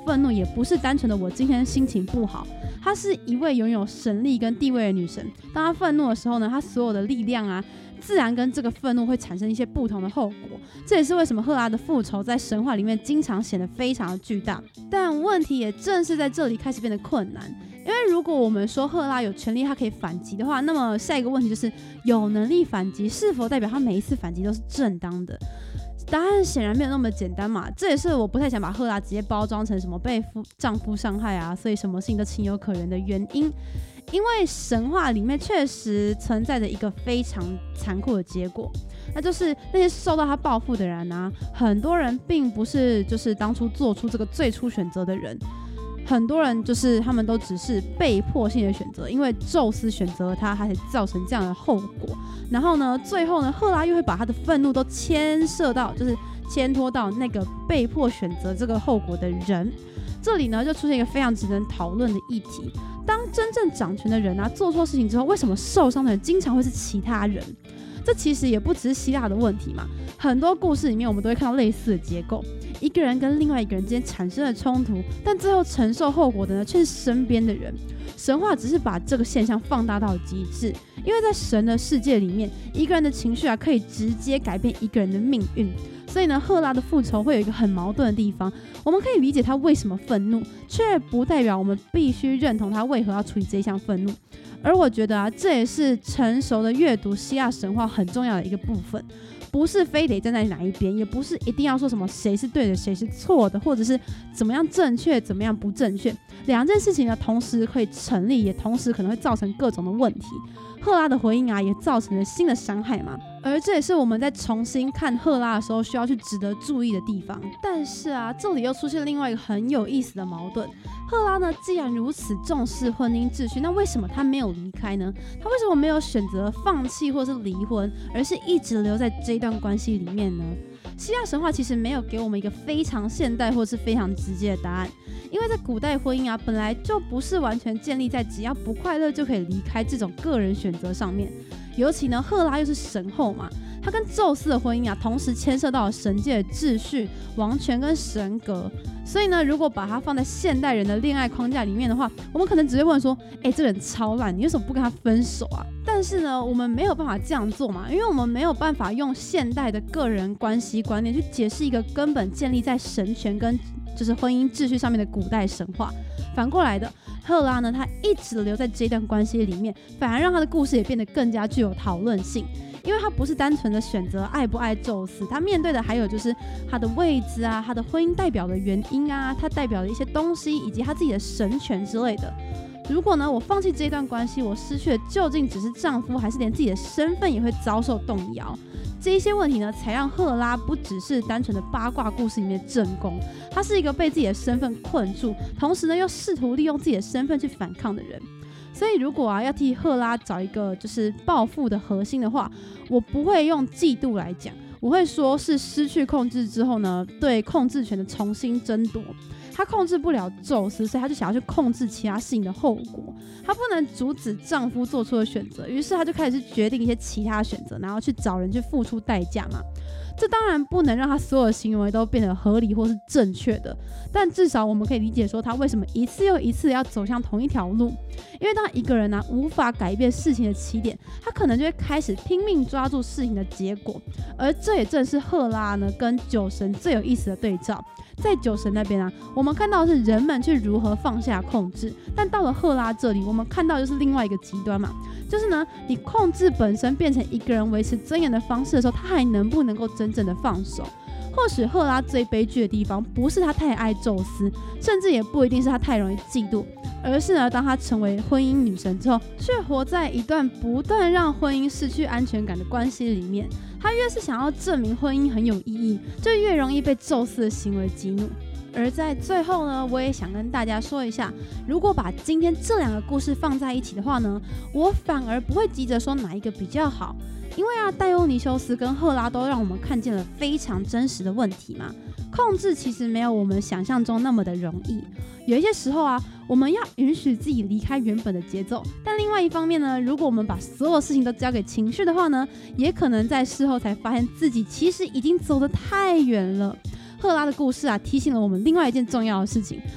愤怒也不是单纯的我今天心情不好，她是一位拥有神力跟地位的女神。当她愤怒的时候呢，她所有的力量啊，自然跟这个愤怒会产生一些不同的后果。这也是为什么赫拉的复仇在神话里面经常显得非常的巨大。但问题也正是在这里开始变得困难，因为如果我们说赫拉有权利她可以反击的话，那么下一个问题就是有能力反击是否代表她每一次反击都是正当的？答案显然没有那么简单嘛，这也是我不太想把赫拉直接包装成什么被丈夫伤害啊，所以什么事情都情有可原的原因。因为神话里面确实存在着一个非常残酷的结果，那就是那些受到他报复的人啊，很多人并不是就是当初做出这个最初选择的人，很多人就是他们都只是被迫性的选择，因为宙斯选择了他才造成这样的后果。然后呢，最后呢，赫拉又会把他的愤怒都牵拖到那个被迫选择这个后果的人。这里呢，就出现一个非常值得讨论的议题：当真正掌权的人啊做错事情之后，为什么受伤的人经常会是其他人？这其实也不只是希腊的问题嘛，很多故事里面我们都会看到类似的结构。一个人跟另外一个人之间产生了冲突，但最后承受后果的呢，却是身边的人。神话只是把这个现象放大到极致，因为在神的世界里面，一个人的情绪啊，可以直接改变一个人的命运。所以呢，赫拉的复仇会有一个很矛盾的地方，我们可以理解他为什么愤怒，却不代表我们必须认同他为何要处理这一项愤怒。而我觉得啊，这也是成熟的阅读希腊神话很重要的一个部分，不是非得站在哪一边，也不是一定要说什么谁是对的谁是错的，或者是怎么样正确怎么样不正确，两件事情呢同时可以成立，也同时可能会造成各种的问题。赫拉的回应啊，也造成了新的伤害嘛，而这也是我们在重新看赫拉的时候需要去值得注意的地方。但是啊，这里又出现另外一个很有意思的矛盾。赫拉呢，既然如此重视婚姻秩序，那为什么她没有离开呢？她为什么没有选择放弃或是离婚，而是一直留在这段关系里面呢？希腊神话其实没有给我们一个非常现代或是非常直接的答案，因为在古代婚姻啊，本来就不是完全建立在只要不快乐就可以离开这种个人选择上面。尤其呢，赫拉又是神后嘛，她跟宙斯的婚姻啊，同时牵涉到了神界的秩序、王权跟神格。所以呢，如果把它放在现代人的恋爱框架里面的话，我们可能只会问说，这人超烂，你为什么不跟他分手啊？但是呢，我们没有办法这样做嘛，因为我们没有办法用现代的个人关系观念去解释一个根本建立在神权跟就是婚姻秩序上面的古代神话。反过来的，赫拉呢，她一直留在这段关系里面，反而让她的故事也变得更加具有讨论性。因为她不是单纯的选择爱不爱宙斯，她面对的还有就是她的位置啊，她的婚姻代表的原因啊，她代表的一些东西，以及她自己的神权之类的。如果呢，我放弃这一段关系，我失去的究竟只是丈夫，还是连自己的身份也会遭受动摇？这一些问题呢，才让赫拉不只是单纯的八卦故事里面的正宫，她是一个被自己的身份困住，同时呢又试图利用自己的身份去反抗的人。所以如果要替赫拉找一个就是报复的核心的话，我不会用嫉妒来讲，我会说是失去控制之后呢，对控制权的重新争夺。她控制不了宙斯，所以她就想要去控制其他事情的后果。她不能阻止丈夫做出的选择，于是她就开始去决定一些其他选择，然后去找人去付出代价嘛。这当然不能让她所有的行为都变得合理或是正确的，但至少我们可以理解说她为什么一次又一次要走向同一条路。因为当一个人呢，无法改变事情的起点，他可能就会开始拼命抓住事情的结果。而这也正是赫拉呢跟酒神最有意思的对照。在酒神那边啊，我们看到的是人们去如何放下控制，但到了赫拉这里，我们看到就是另外一个极端嘛，就是呢，你控制本身变成一个人维持尊严的方式的时候，他还能不能够真正的放手？或许赫拉最悲剧的地方，不是她太爱宙斯，甚至也不一定是她太容易嫉妒，而是呢，当她成为婚姻女神之后，却活在一段不断让婚姻失去安全感的关系里面。她越是想要证明婚姻很有意义，就越容易被宙斯的行为激怒。而在最后呢，我也想跟大家说一下，如果把今天这两个故事放在一起的话呢，我反而不会急着说哪一个比较好。因为啊，戴欧尼修斯跟赫拉都让我们看见了非常真实的问题嘛。控制其实没有我们想象中那么的容易，有一些时候啊，我们要允许自己离开原本的节奏，但另外一方面呢，如果我们把所有事情都交给情绪的话呢，也可能在事后才发现自己其实已经走得太远了。赫拉的故事啊，提醒了我们另外一件重要的事情，